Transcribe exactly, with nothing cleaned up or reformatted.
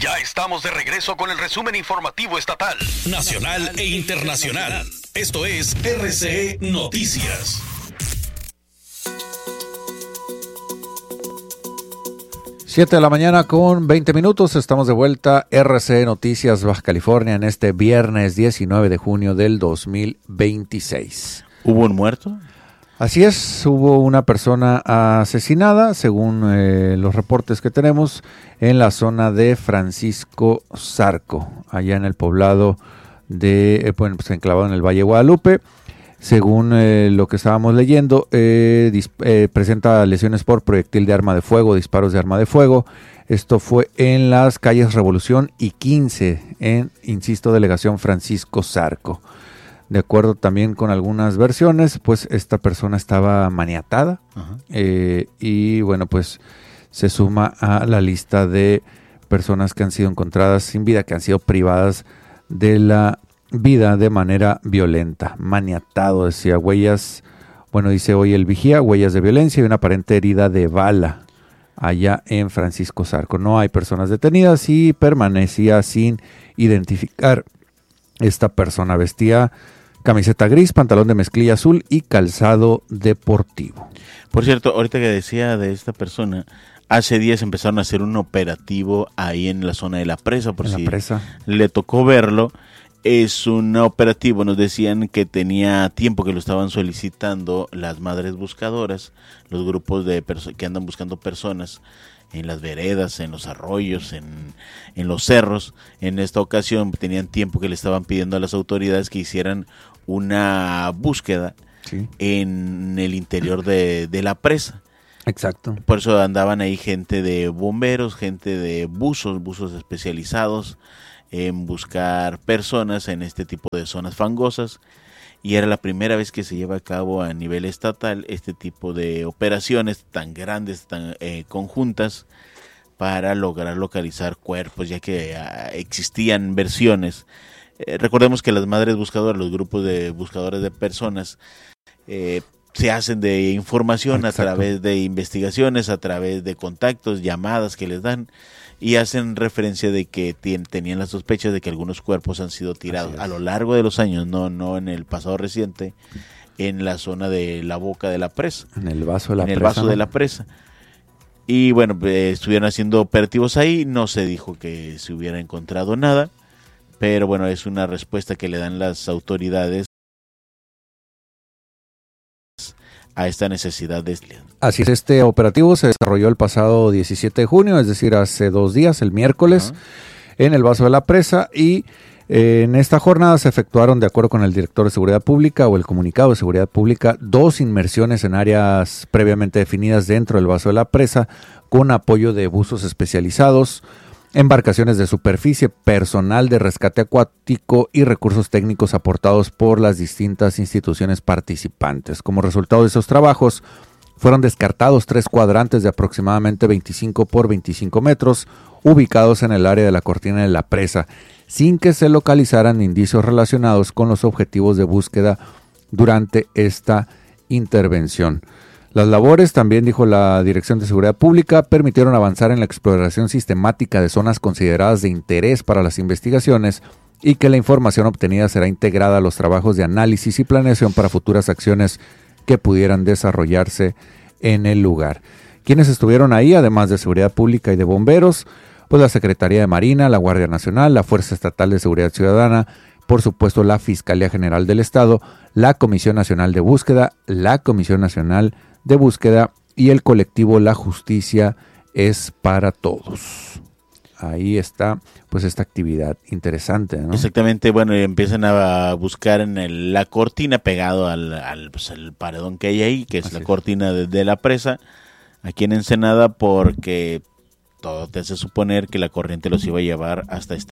Ya estamos de regreso con el resumen informativo estatal, nacional e internacional. Esto es R C E Noticias. Siete de la mañana con veinte minutos, estamos de vuelta, R C E Noticias Baja California, en este viernes diecinueve de junio del dos mil veintiséis. ¿Hubo un muerto? Así es, hubo una persona asesinada, según eh, los reportes que tenemos, en la zona de Francisco Zarco, allá en el poblado de, eh, bueno, pues enclavado en el Valle de Guadalupe. Según eh, lo que estábamos leyendo, eh, dis- eh, presenta lesiones por proyectil de arma de fuego, disparos de arma de fuego. Esto fue en las calles Revolución y quince, en, insisto, delegación Francisco Zarco. De acuerdo también con algunas versiones, pues esta persona estaba maniatada eh, y bueno, pues se suma a la lista de personas que han sido encontradas sin vida, que han sido privadas de la vida de manera violenta. Maniatado, decía, huellas, bueno, dice hoy el vigía, huellas de violencia y una aparente herida de bala allá en Francisco Zarco. No hay personas detenidas y permanecía sin identificar esta persona. Vestía camiseta gris, pantalón de mezclilla azul y calzado deportivo. Por cierto, ahorita que decía de esta persona, hace días empezaron a hacer un operativo ahí en la zona de la presa, por En si la presa. le tocó verlo. Es un operativo, nos decían que tenía tiempo que lo estaban solicitando las madres buscadoras, los grupos de perso- que andan buscando personas en las veredas, en los arroyos, en, en los cerros. En esta ocasión tenían tiempo que le estaban pidiendo a las autoridades que hicieran una búsqueda Sí. en el interior de, de la presa. Exacto. Por eso andaban ahí gente de bomberos, gente de buzos, buzos especializados en buscar personas en este tipo de zonas fangosas. Y era la primera vez que se lleva a cabo a nivel estatal este tipo de operaciones tan grandes, tan eh, conjuntas, para lograr localizar cuerpos, ya que uh, existían versiones. Eh, recordemos que las madres buscadoras, los grupos de buscadores de personas, eh, se hacen de información Exacto. a través de investigaciones, a través de contactos, llamadas que les dan, y hacen referencia de que tien, tenían las sospechas de que algunos cuerpos han sido tirados a lo largo de los años, no, no en el pasado reciente, en la zona de la boca de la presa. En el vaso de la en el presa. vaso ¿no? de la presa. Y bueno, eh, estuvieron haciendo operativos ahí, no se dijo que se hubiera encontrado nada, pero bueno, es una respuesta que le dan las autoridades a esta necesidad de... Así es, este operativo se desarrolló el pasado diecisiete de junio, es decir, hace dos días, el miércoles, Ajá. en el vaso de la presa, y eh, en esta jornada se efectuaron, de acuerdo con el director de Seguridad Pública o el comunicado de Seguridad Pública, dos inmersiones en áreas previamente definidas dentro del vaso de la presa, con apoyo de buzos especializados, embarcaciones de superficie, personal de rescate acuático y recursos técnicos aportados por las distintas instituciones participantes. Como resultado de esos trabajos, fueron descartados tres cuadrantes de aproximadamente veinticinco por veinticinco metros, ubicados en el área de la cortina de la presa, sin que se localizaran indicios relacionados con los objetivos de búsqueda durante esta intervención. Las labores, también dijo la Dirección de Seguridad Pública, permitieron avanzar en la exploración sistemática de zonas consideradas de interés para las investigaciones y que la información obtenida será integrada a los trabajos de análisis y planeación para futuras acciones que pudieran desarrollarse en el lugar. ¿Quiénes estuvieron ahí, además de Seguridad Pública y de bomberos? Pues la Secretaría de Marina, la Guardia Nacional, la Fuerza Estatal de Seguridad Ciudadana, por supuesto la Fiscalía General del Estado, la Comisión Nacional de Búsqueda, la Comisión Nacional de Búsqueda y el colectivo La Justicia es para Todos. Ahí está, pues, esta actividad interesante, ¿no? Exactamente, bueno, y empiezan a buscar en el, la cortina pegado al, al, pues, al paredón que hay ahí, que es Así la es. cortina de, de la presa, aquí en Ensenada, porque todo te hace suponer que la corriente los iba a llevar hasta esta